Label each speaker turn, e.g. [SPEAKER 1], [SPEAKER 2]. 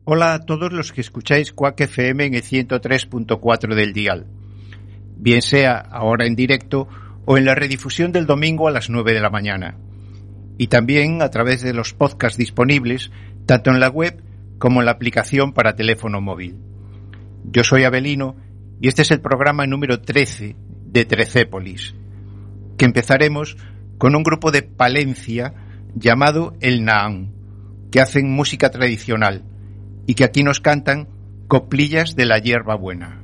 [SPEAKER 1] Hola a todos los que escucháis Quack FM en el 103.4 del dial, bien sea ahora en directo o en la redifusión del domingo a las 9 de la mañana, y también a través de los podcasts disponibles tanto en la web como en la aplicación para teléfono móvil. Yo soy Abelino y este es el programa número 13 de Trecépolis, que empezaremos con un grupo de Palencia llamado El Naán, que hacen música tradicional y que aquí nos cantan Coplillas de la Hierba Buena.